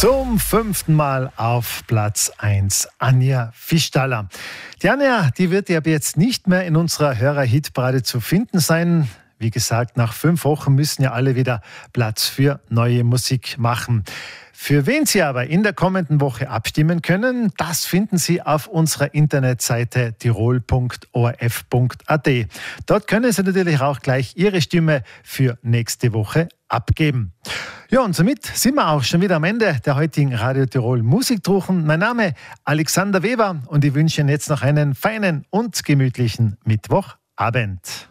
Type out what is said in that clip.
Zum 5. Mal auf Platz 1 Anja Fischtaler. Die Anja, die wird ja ab jetzt nicht mehr in unserer Hörer-Hitparade zu finden sein. Wie gesagt, nach 5 Wochen müssen ja alle wieder Platz für neue Musik machen. Für wen Sie aber in der kommenden Woche abstimmen können, das finden Sie auf unserer Internetseite tirol.orf.at. Dort können Sie natürlich auch gleich Ihre Stimme für nächste Woche abgeben. Ja, und somit sind wir auch schon wieder am Ende der heutigen Radio Tirol Musikdruchen. Mein Name Alexander Weber und ich wünsche Ihnen jetzt noch einen feinen und gemütlichen Mittwochabend.